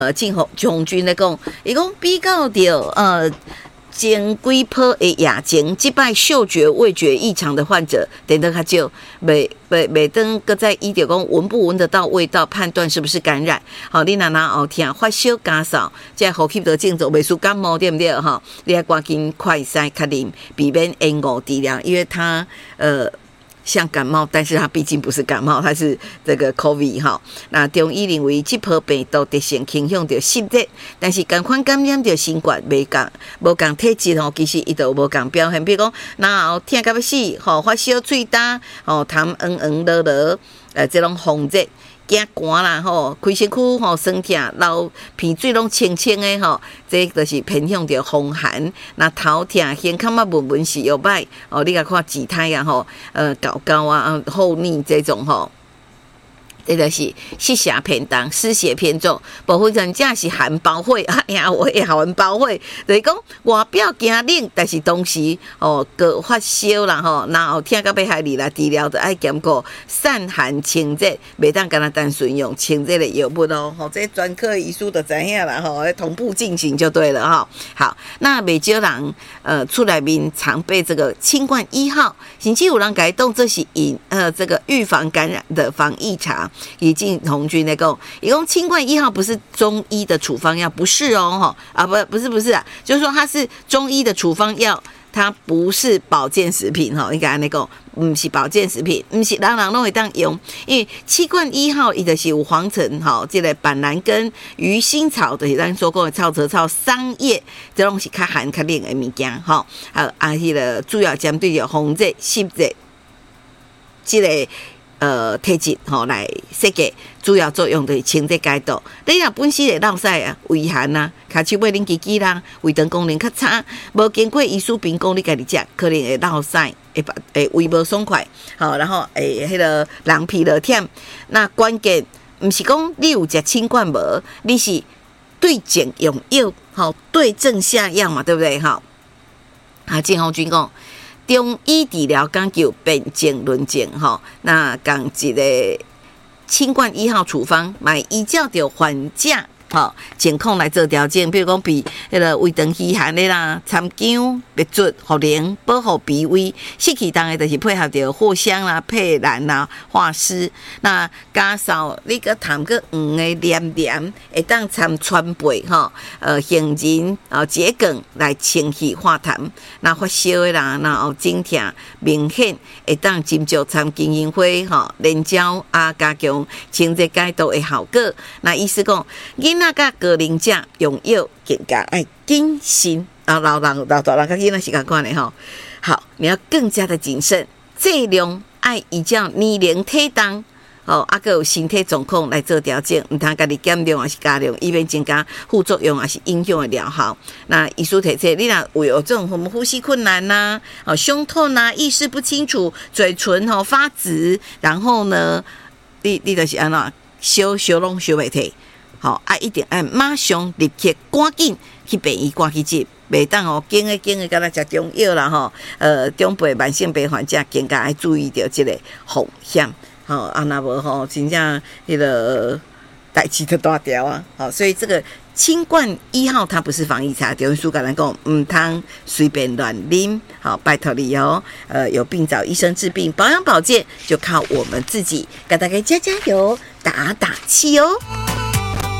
将军来讲，伊讲比较着前几波的疫情，即摆嗅觉、味觉异常的患者，等得较少，袂当搁再依着讲闻不闻得到味道判断是不是感染。好，你若后听发烧加扫，即呼吸道症状袂输感冒，对不对？哈，你要赶紧快筛确认，避免延误治疗，因为它像感冒，但是它毕竟不是感冒，它是这个 COVID 哈。那中医认为这波病毒特性倾向着湿热，但是同款感染着新冠无共体质吼，其实伊就无共表现。比如讲，然后痛到要死，吼发烧、喙焦，吼痰落落，这种风热。惊寒啦吼，开身躯吼酸痛，流鼻水拢清清的吼，这就是偏向着风寒。那头痛、胸腔啊闷是药歹哦，你甲看舌苔啊吼，高啊、后逆这种吼。这就是湿邪偏重、湿邪偏重，部分人真是寒包会啊，我也寒包会，就是讲外表惊冷，但是同时个发烧啦吼，然后听到要害你啦，治疗就爱兼顾散寒清热，袂当干那单纯用清热的药物哦。吼，这专科医师就知影啦吼，同步进行就对了哈。好，那袂少人出来面常备这个清冠1号，星期五人改动，这是这个预防感染的防疫茶。以进红军来讲，一共清冠1号不是中医的处方药，不是哦，不是啊，就是说它是中医的处方药，它不是保健食品哈。你讲那个不是保健食品，不是人都会当用，因为清冠1号伊就是有黄橙哈，这个板蓝根、鱼腥草就是咱所讲的草蛇草、桑叶，这拢是较寒较冷的物件哈。迄个主要针对着风热、湿热，这个。体质吼来设计，主要作用就是清热解毒。你若本身会落屎啊、胃寒啊、骹手尾冷叽叽啦、胃肠功能较差，无经过医师评估，你家己食可能会落屎，会胃无爽快，好，然后迄个人疲劳忝。那关键毋是讲你有食清冠无，你是对症用药，好，对症下药嘛，对不对？哈，郑红军讲。中医治疗讲究辨证论证吼，那讲一个清冠1号处方，买依照着患者吼情况来做调整，比如讲比迄个胃肠虚寒的啦，参姜、白术、茯苓保护脾胃，湿气重的就是配合着藿香啦、佩兰啦、化湿。那加上你个谈个黄的黏黏，会当参川贝吼，杏仁桔梗来清气化痰。那发烧的啦，然后肿痛明显，会当斟酌参金银花吼、连椒啊，加强清热解毒的效果。那意思讲，那个高龄者用药更加爱谨慎，老大人甲囡仔是共款的吼。好，你要更加的谨慎，剂量爱依照年龄体重还有身体状况来做调整，唔通家己减量还是加量，以免增加副作用还是影响的疗效。那医师提醒，你若有这种什么呼吸困难呐、胸痛呐、意识不清楚、嘴唇发紫，然后呢，你就是安怎烧拢烧袂退。好，一定要马上立刻赶紧去病院赶去接，袂当经的，敢若食中药啦吼，中辈慢性病患者更加要注意到这个风险。好，若无吼，真正迄个代志就大条啊。好，所以这个清冠1号它不是防疫茶，中医师跟咱讲，唔通随便乱啉。好，拜托你哦。有病找医生治病，保养保健就靠我们自己，给大家加油，打气哦。